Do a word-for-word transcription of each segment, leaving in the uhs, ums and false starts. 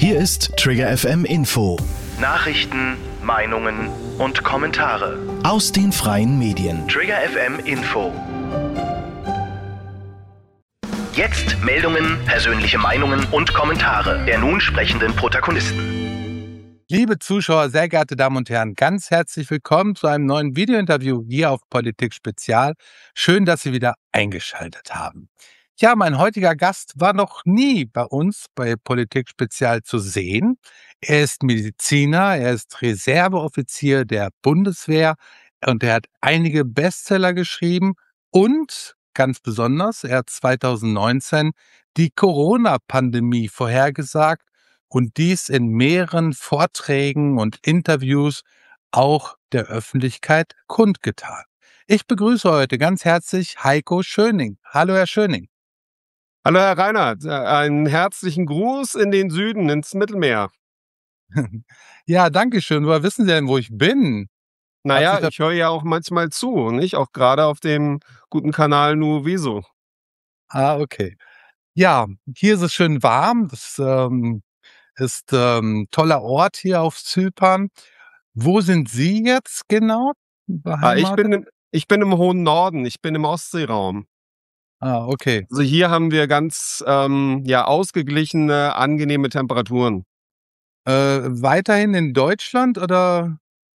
Hier ist Trigger F M Info. Nachrichten, Meinungen und Kommentare aus den freien Medien. Trigger F M Info. Jetzt Meldungen, persönliche Meinungen und Kommentare der nun sprechenden Protagonisten. Liebe Zuschauer, sehr geehrte Damen und Herren, ganz herzlich willkommen zu einem neuen Videointerview hier auf Politik Spezial. Schön, dass Sie wieder eingeschaltet haben. Ja, mein heutiger Gast war noch nie bei uns bei Politik Spezial zu sehen. Er ist Mediziner, er ist Reserveoffizier der Bundeswehr und er hat einige Bestseller geschrieben und ganz besonders, er hat zweitausendneunzehn die Corona-Pandemie vorhergesagt und dies in mehreren Vorträgen und Interviews auch der Öffentlichkeit kundgetan. Ich begrüße heute ganz herzlich Heiko Schöning. Hallo, Herr Schöning. Hallo Herr Reinhardt, einen herzlichen Gruß in den Süden, ins Mittelmeer. Ja, danke schön. Woher wissen Sie denn, wo ich bin? Naja, ich höre ja auch manchmal zu, nicht? Auch gerade auf dem guten Kanal Nuoviso. Ah, okay. Ja, hier ist es schön warm. Das ähm, ist ähm, toller Ort hier auf Zypern. Wo sind Sie jetzt genau Ah, ich beheimatet? bin im, ich bin im hohen Norden, ich bin im Ostseeraum. Ah, okay. Also hier haben wir ganz ähm, ja, ausgeglichene, angenehme Temperaturen. Äh, weiterhin in Deutschland oder?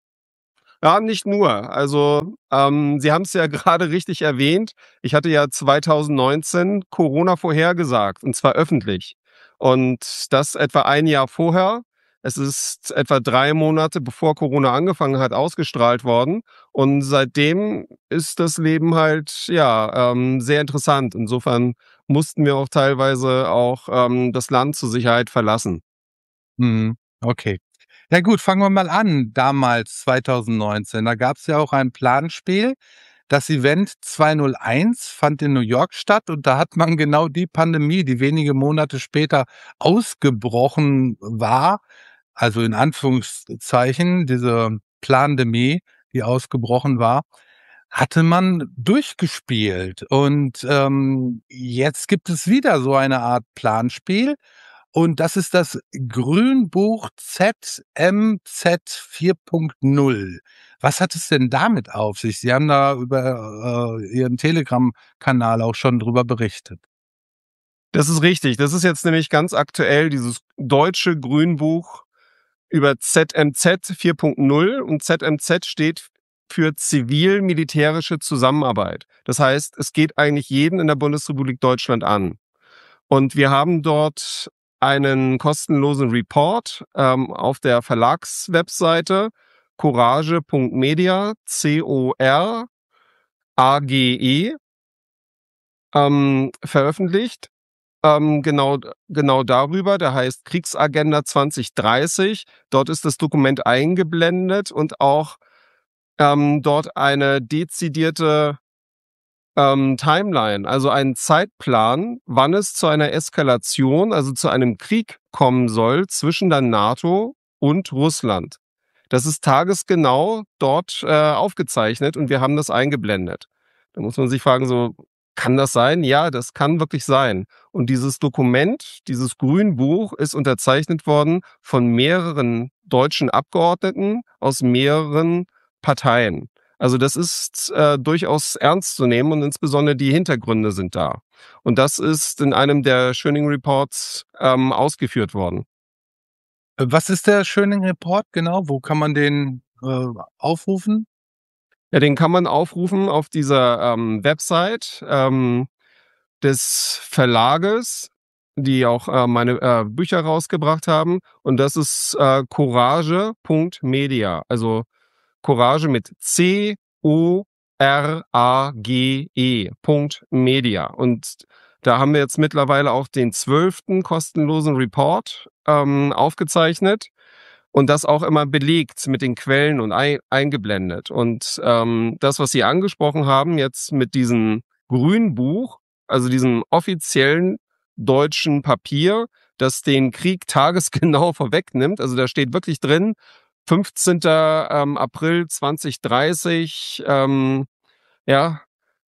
Ja, nicht nur. Also ähm, Sie haben es ja gerade richtig erwähnt. Ich hatte ja zweitausendneunzehn Corona vorhergesagt, und zwar öffentlich. Und das etwa ein Jahr vorher. Es ist etwa drei Monate, bevor Corona angefangen hat, ausgestrahlt worden. Und seitdem ist das Leben halt ja ähm, sehr interessant. Insofern mussten wir auch teilweise auch ähm, das Land zur Sicherheit verlassen. Mhm, okay. Ja gut, fangen wir mal an. Damals zweitausendneunzehn, da gab es ja auch ein Planspiel. Das Event zweihunderteins fand in New York statt und da hat man genau die Pandemie, die wenige Monate später ausgebrochen war, also in Anführungszeichen, diese Plandemie, die ausgebrochen war, hatte man durchgespielt. Und ähm, jetzt gibt es wieder so eine Art Planspiel. Und das ist das Grünbuch Z M Z vier Punkt null. Was hat es denn damit auf sich? Sie haben da über äh, Ihren Telegram-Kanal auch schon drüber berichtet. Das ist richtig. Das ist jetzt nämlich ganz aktuell dieses deutsche Grünbuch über Z M Z vier Punkt null, und Z M Z steht für zivil-militärische Zusammenarbeit. Das heißt, es geht eigentlich jeden in der Bundesrepublik Deutschland an. Und wir haben dort einen kostenlosen Report ähm, auf der Verlagswebseite corage Punkt media, C O R A G E, ähm, veröffentlicht. Ähm, genau, genau darüber, der heißt Kriegsagenda zwanzig dreißig. Dort ist das Dokument eingeblendet und auch ähm, dort eine dezidierte ähm, Timeline, also einen Zeitplan, wann es zu einer Eskalation, also zu einem Krieg kommen soll zwischen der NATO und Russland. Das ist tagesgenau dort äh, aufgezeichnet und wir haben das eingeblendet. Da muss man sich fragen, so, kann das sein? Ja, das kann wirklich sein. Und dieses Dokument, dieses Grünbuch, ist unterzeichnet worden von mehreren deutschen Abgeordneten aus mehreren Parteien. Also das ist äh, durchaus ernst zu nehmen und insbesondere die Hintergründe sind da. Und das ist in einem der Schöning Reports ähm, ausgeführt worden. Was ist der Schöning Report genau? Wo kann man den äh, aufrufen? Ja, den kann man aufrufen auf dieser ähm, Website ähm, des Verlages, die auch äh, meine äh, Bücher rausgebracht haben. Und das ist äh, corage Punkt media. Also Courage mit C O R A G E Punkt media. Und da haben wir jetzt mittlerweile auch den zwölften kostenlosen Report ähm, aufgezeichnet. Und das auch immer belegt mit den Quellen und ein, eingeblendet. Und ähm, das, was Sie angesprochen haben, jetzt mit diesem Grünbuch, also diesem offiziellen deutschen Papier, das den Krieg tagesgenau vorwegnimmt, also da steht wirklich drin, fünfzehnten April zweitausenddreißig, ähm, ja,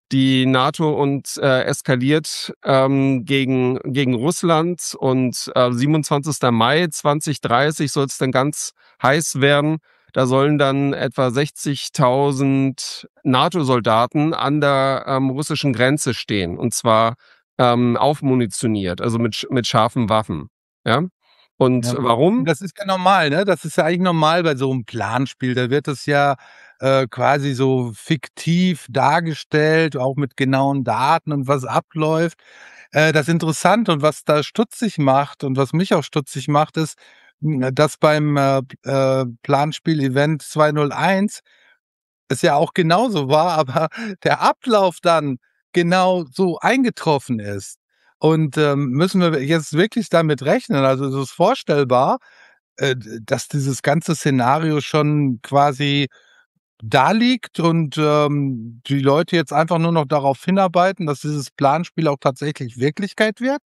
die NATO und äh, eskaliert ähm, gegen, gegen Russland und äh, siebenundzwanzigster Mai zweitausenddreißig soll es dann ganz heiß werden. Da sollen dann etwa sechzigtausend NATO-Soldaten an der ähm, russischen Grenze stehen und zwar ähm, aufmunitioniert, also mit, mit scharfen Waffen. Ja? Und Ja. warum? Das ist ja normal, ne? Das ist ja eigentlich normal bei so einem Planspiel. Da wird das ja äh, quasi so fiktiv dargestellt, auch mit genauen Daten und was abläuft. Äh, das Interessante und was da stutzig macht und was mich auch stutzig macht, ist, mh, dass beim äh, äh, Planspiel-Event zweihunderteins es ja auch genauso war, aber der Ablauf dann genau so eingetroffen ist. Und ähm, müssen wir jetzt wirklich damit rechnen? Also es ist vorstellbar, äh, d dass dieses ganze Szenario schon quasi da liegt und ähm, die Leute jetzt einfach nur noch darauf hinarbeiten, dass dieses Planspiel auch tatsächlich Wirklichkeit wird?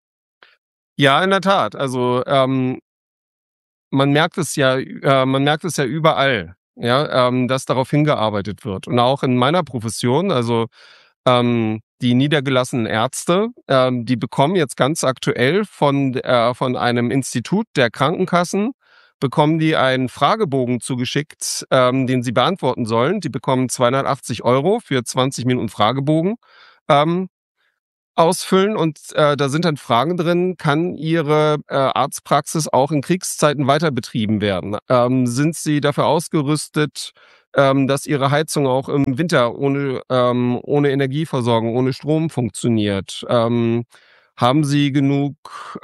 Ja, in der Tat. Also ähm, man merkt es ja, äh, man merkt es ja überall, ja, ähm, dass darauf hingearbeitet wird. Und auch in meiner Profession, also ähm, die niedergelassenen Ärzte, ähm, die bekommen jetzt ganz aktuell von, äh, von einem Institut der Krankenkassen, bekommen die einen Fragebogen zugeschickt, ähm, den sie beantworten sollen. Die bekommen zweihundertachtzig Euro für zwanzig Minuten Fragebogen. Ähm, ausfüllen und äh, da sind dann Fragen drin, kann Ihre äh, Arztpraxis auch in Kriegszeiten weiter betrieben werden? Ähm, sind Sie dafür ausgerüstet, ähm, dass Ihre Heizung auch im Winter ohne, ähm, ohne Energieversorgung, ohne Strom funktioniert? Ähm, haben Sie genug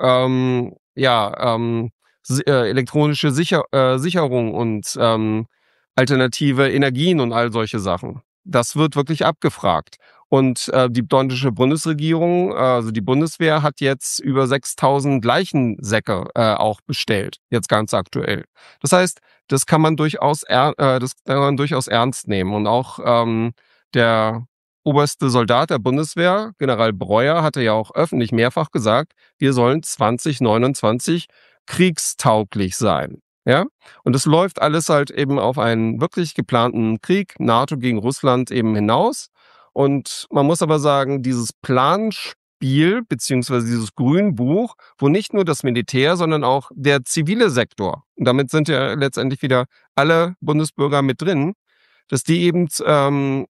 ähm, ja, ähm, si- äh, elektronische Sicher äh, Sicherung und ähm, alternative Energien und all solche Sachen? Das wird wirklich abgefragt. Und äh, die deutsche Bundesregierung, äh, also die Bundeswehr, hat jetzt über sechstausend Leichensäcke äh, auch bestellt, jetzt ganz aktuell. Das heißt, das kann man durchaus, er, äh, das kann man durchaus ernst nehmen. Und auch ähm, der oberste Soldat der Bundeswehr, General Breuer, hatte ja auch öffentlich mehrfach gesagt, wir sollen zwanzig neunundzwanzig kriegstauglich sein. Ja, und es läuft alles halt eben auf einen wirklich geplanten Krieg, NATO gegen Russland eben hinaus. Und man muss aber sagen, dieses Planspiel beziehungsweise dieses Grünbuch, wo nicht nur das Militär, sondern auch der zivile Sektor, und damit sind ja letztendlich wieder alle Bundesbürger mit drin, dass die eben ähm,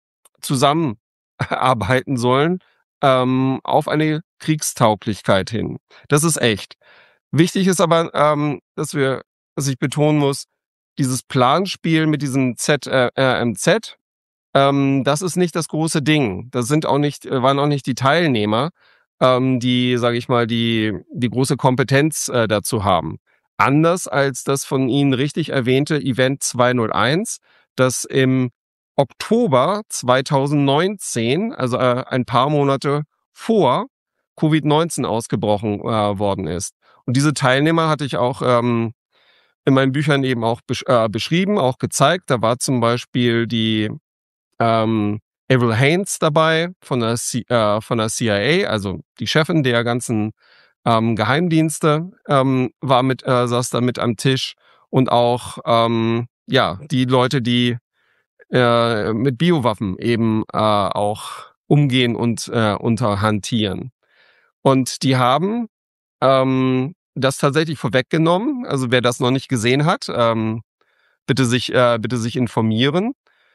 zusammenarbeiten sollen ähm, auf eine Kriegstauglichkeit hin. Das ist echt. Wichtig ist aber, ähm, dass wir, dass ich betonen muss, dieses Planspiel mit diesem Z äh, R M Z, ähm, das ist nicht das große Ding. Das sind auch nicht, äh, waren auch nicht die Teilnehmer, ähm, die, sage ich mal, die die große Kompetenz äh, dazu haben. Anders als das von Ihnen richtig erwähnte Event zweihunderteins, das im Oktober zweitausendneunzehn, also äh, ein paar Monate vor Covid neunzehn ausgebrochen äh, worden ist. Und diese Teilnehmer hatte ich auch ähm, in meinen Büchern eben auch besch äh, beschrieben, auch gezeigt. Da war zum Beispiel die ähm, Avril Haines dabei von der, C äh, von der C I A, also die Chefin der ganzen ähm, Geheimdienste, ähm, war mit, äh, saß da mit am Tisch und auch ähm, ja die Leute, die äh, mit Biowaffen eben äh, auch umgehen und äh, unterhantieren. Und die haben ähm, das tatsächlich vorweggenommen. Also wer das noch nicht gesehen hat, ähm, bitte sich äh, bitte sich informieren.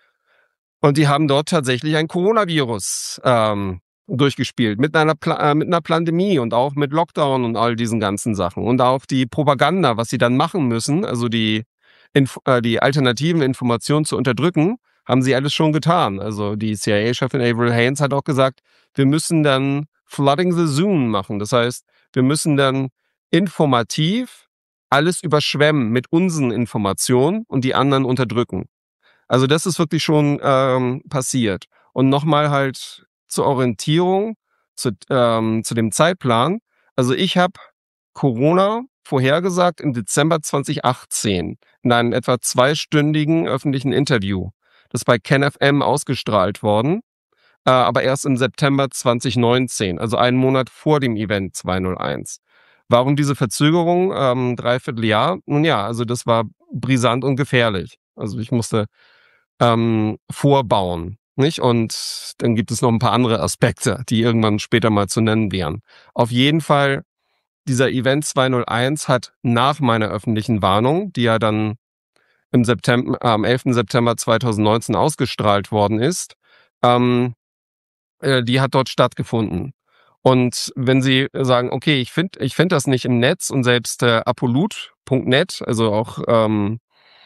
Und die haben dort tatsächlich ein Coronavirus ähm, durchgespielt mit einer Pla äh, mit einer Pandemie und auch mit Lockdown und all diesen ganzen Sachen und auch die Propaganda, was sie dann machen müssen, also die Inf äh, die alternativen Informationen zu unterdrücken, haben sie alles schon getan. Also die C I A-Chefin Avril Haines hat auch gesagt, wir müssen dann Flooding the Zone machen. Das heißt, wir müssen dann informativ alles überschwemmen mit unseren Informationen und die anderen unterdrücken. Also das ist wirklich schon ähm, passiert. Und nochmal halt zur Orientierung, zu, ähm, zu dem Zeitplan. Also ich habe Corona vorhergesagt im Dezember zweitausendachtzehn in einem etwa zweistündigen öffentlichen Interview. Das ist bei KenFM ausgestrahlt worden, äh, aber erst im September zweitausendneunzehn, also einen Monat vor dem Event zweihunderteins. Warum diese Verzögerung, ähm, dreiviertel Jahr? Nun ja, also das war brisant und gefährlich. Also ich musste ähm, vorbauen. nicht? Und dann gibt es noch ein paar andere Aspekte, die irgendwann später mal zu nennen wären. Auf jeden Fall, dieser Event zweihunderteins hat nach meiner öffentlichen Warnung, die ja dann im September, am elften September zweitausendneunzehn ausgestrahlt worden ist, ähm, äh, die hat dort stattgefunden. Und wenn Sie sagen, okay, ich finde ich find das nicht im Netz, und selbst äh, apolut punkt net, also auch ähm,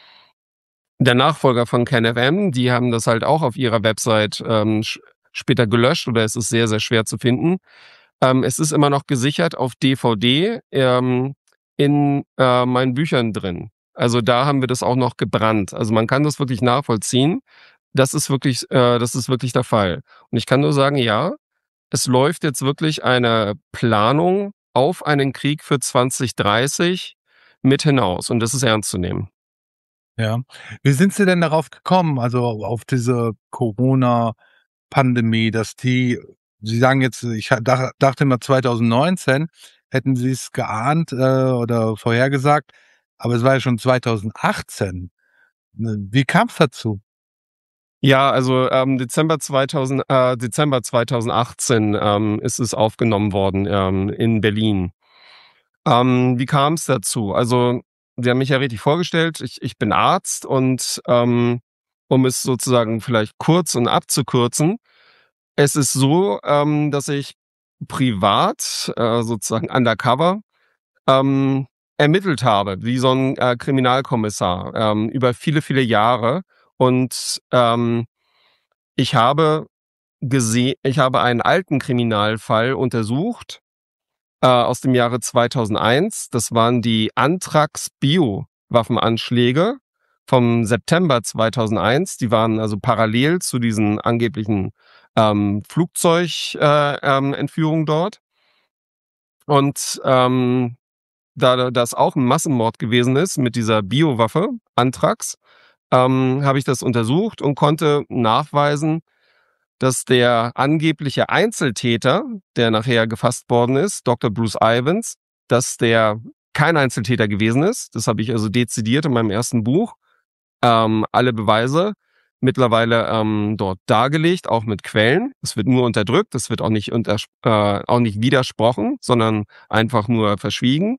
der Nachfolger von KenFM, die haben das halt auch auf ihrer Website ähm, sch- später gelöscht, oder es ist sehr, sehr schwer zu finden. Ähm, es ist immer noch gesichert auf D V D ähm, in äh, meinen Büchern drin. Also da haben wir das auch noch gebrannt. Also man kann das wirklich nachvollziehen. Das ist wirklich, äh, das ist wirklich der Fall. Und ich kann nur sagen, ja, es läuft jetzt wirklich eine Planung auf einen Krieg für zwanzig dreißig mit hinaus. Und das ist ernst zu nehmen. Ja. Wie sind Sie denn darauf gekommen, also auf diese Corona-Pandemie, dass die Sie sagen jetzt, ich ha dach dachte immer zweitausendneunzehn hätten Sie es geahnt, äh, oder vorhergesagt, aber es war ja schon zweitausendachtzehn. Ne, wie kam's dazu? Ja, also ähm, Dezember zweitausend, äh, Dezember zweitausendachtzehn ähm, ist es aufgenommen worden ähm, in Berlin. Ähm, wie kam es dazu? Also, Sie haben mich ja richtig vorgestellt. Ich, ich bin Arzt, und ähm, um es sozusagen vielleicht kurz und abzukürzen, es ist so, ähm, dass ich privat, äh, sozusagen undercover, ähm, ermittelt habe, wie so ein äh, Kriminalkommissar ähm, über viele, viele Jahre. Und ähm, ich habe gesehen, ich habe einen alten Kriminalfall untersucht äh, aus dem Jahre zweitausendeins. Das waren die Anthrax-Bio-Waffenanschläge vom September zweitausendeins. Die waren also parallel zu diesen angeblichen ähm, Flugzeugentführungen äh, ähm, Entführungen dort. Und ähm, da das auch ein Massenmord gewesen ist mit dieser Biowaffe, Anthrax, ähm, habe ich das untersucht und konnte nachweisen, dass der angebliche Einzeltäter, der nachher gefasst worden ist, Doktor Bruce Ivans, dass der kein Einzeltäter gewesen ist. Das habe ich also dezidiert in meinem ersten Buch. Ähm, alle Beweise mittlerweile ähm, dort dargelegt, auch mit Quellen. Es wird nur unterdrückt, es wird auch nicht, unter, äh, auch nicht widersprochen, sondern einfach nur verschwiegen.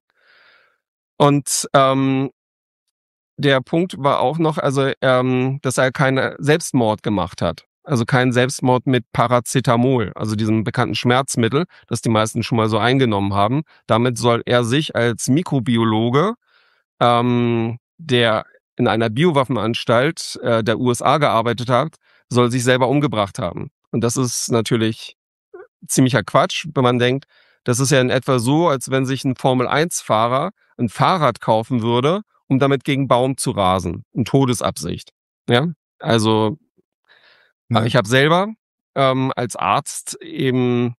Und ähm, der Punkt war auch noch, also ähm, dass er keinen Selbstmord gemacht hat. Also keinen Selbstmord mit Paracetamol, also diesem bekannten Schmerzmittel, das die meisten schon mal so eingenommen haben. Damit soll er sich als Mikrobiologe, ähm, der in einer Biowaffenanstalt äh, der U S A gearbeitet hat, soll sich selber umgebracht haben. Und das ist natürlich ziemlicher Quatsch, wenn man denkt, das ist ja in etwa so, als wenn sich ein Formel eins Fahrer ein Fahrrad kaufen würde, um damit gegen Baum zu rasen. In Todesabsicht. Ja, also Ne? ich habe selber ähm, als Arzt eben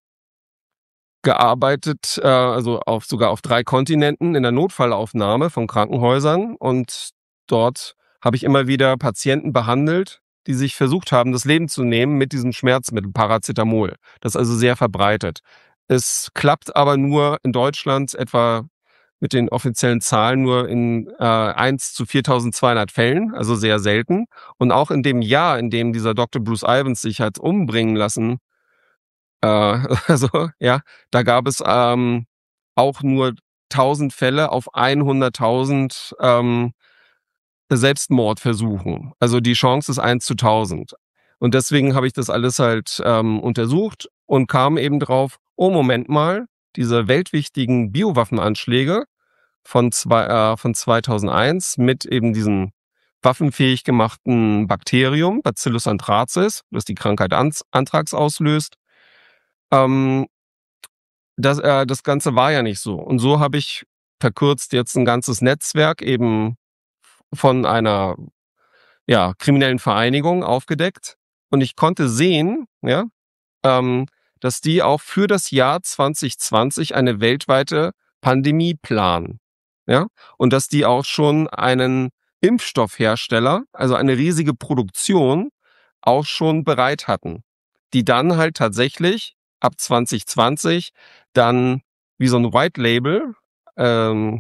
gearbeitet, äh, also auf, sogar auf drei Kontinenten in der Notfallaufnahme von Krankenhäusern, und dort habe ich immer wieder Patienten behandelt, die sich versucht haben, das Leben zu nehmen mit diesem Schmerzmittel Paracetamol. Das ist also sehr verbreitet. Es klappt aber nur in Deutschland etwa mit den offiziellen Zahlen nur in äh, eins zu viertausendzweihundert Fällen, also sehr selten. Und auch in dem Jahr, in dem dieser Doktor Bruce Ivans sich hat umbringen lassen, äh, also ja, da gab es ähm, auch nur tausend Fälle auf hunderttausend ähm, Selbstmordversuchen. Also die Chance ist eins zu tausend. Und deswegen habe ich das alles halt ähm, untersucht und kam eben drauf, oh Moment mal, diese weltwichtigen Biowaffenanschläge von, zwei, äh, von zweitausendeins mit eben diesem waffenfähig gemachten Bakterium, Bacillus anthracis, das die Krankheit Anthrax auslöst. Ähm, das, äh, das Ganze war ja nicht so. Und so habe ich verkürzt jetzt ein ganzes Netzwerk eben von einer ja, kriminellen Vereinigung aufgedeckt. Und ich konnte sehen, ja, ähm, dass die auch für das Jahr zwanzig zwanzig eine weltweite Pandemie planen. Ja, und dass die auch schon einen Impfstoffhersteller, also eine riesige Produktion, auch schon bereit hatten, die dann halt tatsächlich ab zwanzig zwanzig dann wie so ein White Label ähm,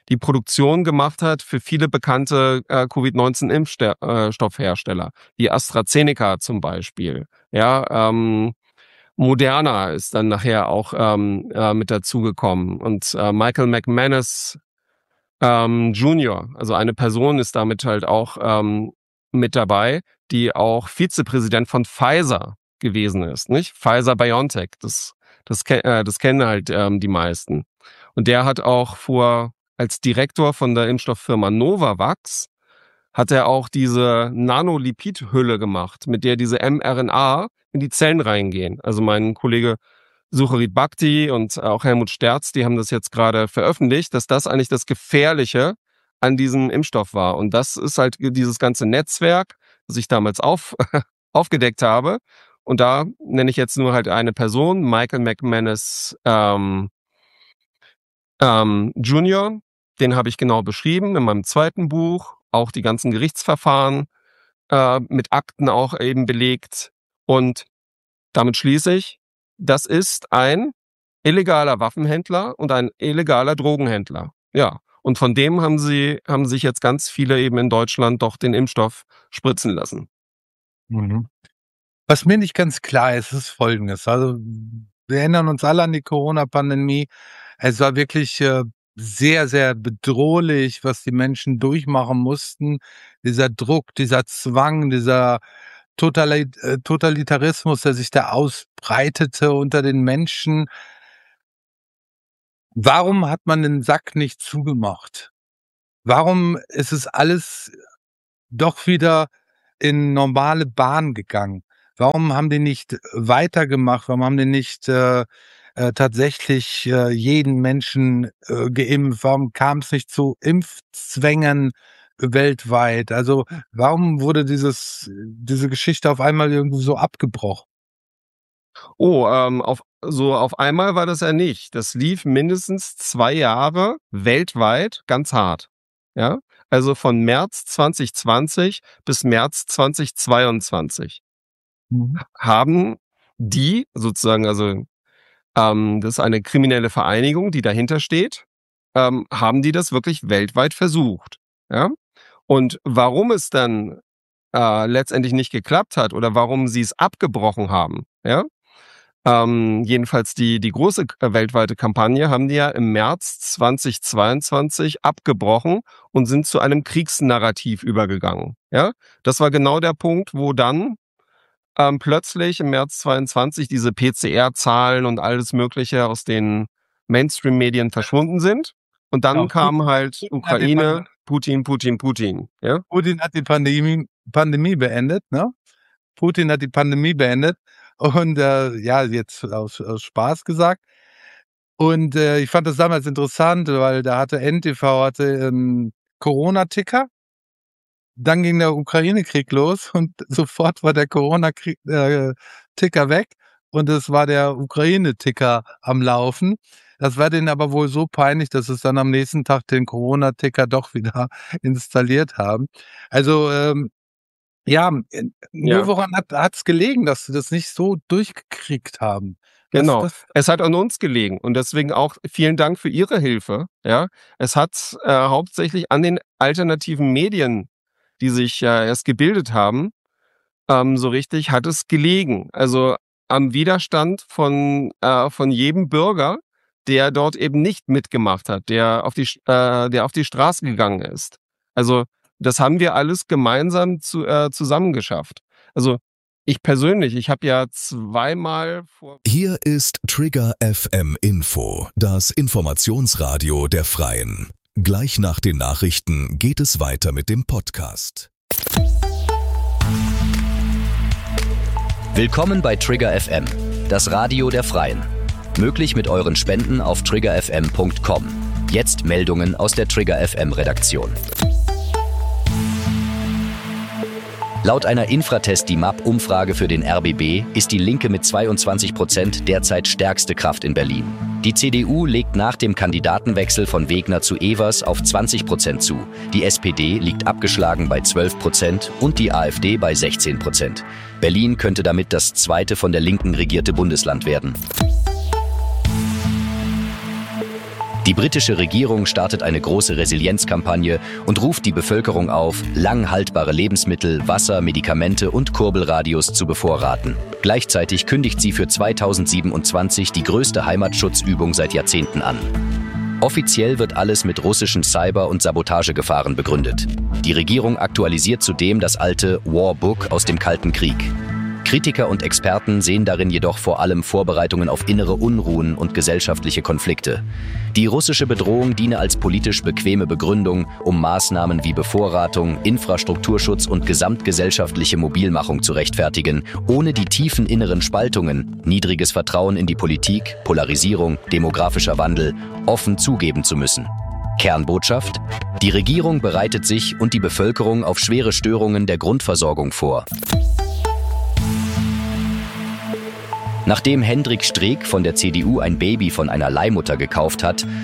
die Produktion gemacht hat für viele bekannte äh, Covid neunzehn Impfstoffhersteller, wie AstraZeneca zum Beispiel. Ja, ähm, Moderna ist dann nachher auch ähm, äh, mit dazugekommen und äh, Michael McManus ähm, Junior, also eine Person ist damit halt auch ähm, mit dabei, die auch Vizepräsident von Pfizer gewesen ist, nicht? Pfizer-BioNTech, das das, äh, das kennen halt ähm, die meisten. Und der hat auch vor als Direktor von der Impfstofffirma Novavax hat er auch diese Nanolipid-Hülle gemacht, mit der diese mRNA in die Zellen reingehen. Also mein Kollege Sucharit Bhakdi und auch Helmut Sterz, die haben das jetzt gerade veröffentlicht, dass das eigentlich das Gefährliche an diesem Impfstoff war. Und das ist halt dieses ganze Netzwerk, das ich damals auf, aufgedeckt habe. Und da nenne ich jetzt nur halt eine Person, Michael McManus ähm, ähm, Junior. Den habe ich genau beschrieben in meinem zweiten Buch. Auch die ganzen Gerichtsverfahren äh, mit Akten auch eben belegt. Und damit schließe ich, das ist ein illegaler Waffenhändler und ein illegaler Drogenhändler. Ja, und von dem haben sie haben sich jetzt ganz viele eben in Deutschland doch den Impfstoff spritzen lassen. Mhm. Was mir nicht ganz klar ist, ist Folgendes. Also wir erinnern uns alle an die Corona-Pandemie. Es war wirklich äh, sehr, sehr bedrohlich, was die Menschen durchmachen mussten. Dieser Druck, dieser Zwang, dieser Totalit- äh, Totalitarismus, der sich da ausbreitete unter den Menschen. Warum hat man den Sack nicht zugemacht? Warum ist es alles doch wieder in normale Bahn gegangen? Warum haben die nicht weitergemacht? Warum haben die nicht äh, äh, tatsächlich äh, jeden Menschen äh, geimpft? Warum kam es nicht zu Impfzwängen weltweit? Also warum wurde dieses diese Geschichte auf einmal irgendwie so abgebrochen? Oh, ähm, auf, so auf einmal war das ja nicht. Das lief mindestens zwei Jahre weltweit ganz hart. Ja, also von März zwanzig zwanzig bis März zwanzig zweiundzwanzig Mhm. haben die sozusagen, also ähm, das ist eine kriminelle Vereinigung, die dahinter steht, ähm, haben die das wirklich weltweit versucht. Ja, und warum es dann äh, letztendlich nicht geklappt hat oder warum sie es abgebrochen haben, ja, Ähm, jedenfalls die, die große äh, weltweite Kampagne haben die ja im März zwanzig zweiundzwanzig abgebrochen und sind zu einem Kriegsnarrativ übergegangen. Ja, das war genau der Punkt, wo dann ähm, plötzlich im März zweiundzwanzig diese P C R-Zahlen und alles Mögliche aus den Mainstream-Medien verschwunden sind. Und dann Genau, kam Putin, halt Putin hat die Ukraine, Pandemie, Putin, Putin, Putin. Ja, Putin hat die Pandemie, Pandemie beendet, ne? Putin hat die Pandemie beendet und äh, ja, jetzt aus, aus Spaß gesagt. Und äh, ich fand das damals interessant, weil da hatte N T V hatte einen Corona-Ticker. Dann ging der Ukraine-Krieg los und sofort war der Corona-Krieg äh, Ticker weg und es war der Ukraine-Ticker am Laufen. Das war denen aber wohl so peinlich, dass es dann am nächsten Tag den Corona-Ticker doch wieder installiert haben. Also ähm, ja, äh, nur ja. woran hat hat's gelegen, dass sie das nicht so durchgekriegt haben? Das Genau. das Es hat an uns gelegen und deswegen auch vielen Dank für Ihre Hilfe. Ja, es hat äh, hauptsächlich an den alternativen Medien, die sich ja erst gebildet haben, ähm, so richtig hat es gelegen. Also am Widerstand von äh, von jedem Bürger, der dort eben nicht mitgemacht hat, der auf die Sch- äh, der auf die Straße gegangen ist. Also das haben wir alles gemeinsam zu, äh, zusammen geschafft. Also ich persönlich, ich habe ja zweimal vor. Hier ist Trigger F M Info, das Informationsradio der Freien. Gleich nach den Nachrichten geht es weiter mit dem Podcast. Willkommen bei Trigger F M, das Radio der Freien. Möglich mit euren Spenden auf trigger f m punkt com. Jetzt Meldungen aus der Trigger F M Redaktion. Laut einer Infratest-D M A P-Umfrage für den R B B ist die Linke mit zweiundzwanzig Prozent derzeit stärkste Kraft in Berlin. Die C D U legt nach dem Kandidatenwechsel von Wegner zu Evers auf zwanzig Prozent zu. Die S P D liegt abgeschlagen bei zwölf Prozent und die A f D bei sechzehn Prozent. Berlin könnte damit das zweite von der Linken regierte Bundesland werden. Die britische Regierung startet eine große Resilienzkampagne und ruft die Bevölkerung auf, lang haltbare Lebensmittel, Wasser, Medikamente und Kurbelradios zu bevorraten. Gleichzeitig kündigt sie für zweitausendsiebenundzwanzig die größte Heimatschutzübung seit Jahrzehnten an. Offiziell wird alles mit russischen Cyber- und Sabotagegefahren begründet. Die Regierung aktualisiert zudem das alte War Book aus dem Kalten Krieg. Kritiker und Experten sehen darin jedoch vor allem Vorbereitungen auf innere Unruhen und gesellschaftliche Konflikte. Die russische Bedrohung diene als politisch bequeme Begründung, um Maßnahmen wie Bevorratung, Infrastrukturschutz und gesamtgesellschaftliche Mobilmachung zu rechtfertigen, ohne die tiefen inneren Spaltungen, niedriges Vertrauen in die Politik, Polarisierung, demografischer Wandel offen zugeben zu müssen. Kernbotschaft: Die Regierung bereitet sich und die Bevölkerung auf schwere Störungen der Grundversorgung vor. Nachdem Hendrik Streeck von der C D U ein Baby von einer Leihmutter gekauft hat,